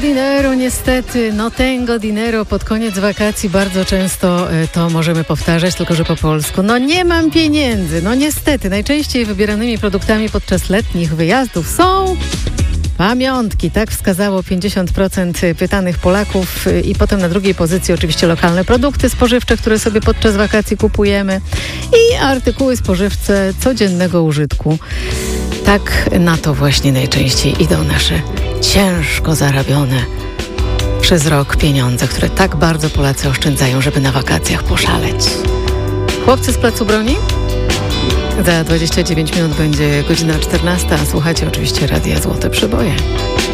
dinero niestety, no tengo dinero pod koniec wakacji bardzo często to możemy powtarzać, tylko że po polsku. No nie mam pieniędzy, no niestety. Najczęściej wybieranymi produktami podczas letnich wyjazdów są pamiątki. Tak wskazało 50% pytanych Polaków i potem na drugiej pozycji oczywiście lokalne produkty spożywcze, które sobie podczas wakacji kupujemy i artykuły spożywcze codziennego użytku. Tak na to właśnie najczęściej idą nasze ciężko zarabione przez rok pieniądze, które tak bardzo Polacy oszczędzają, żeby na wakacjach poszaleć. Chłopcy z Placu Broni? Za 29 minut będzie godzina 14, a słuchacie oczywiście Radia Złote Przeboje.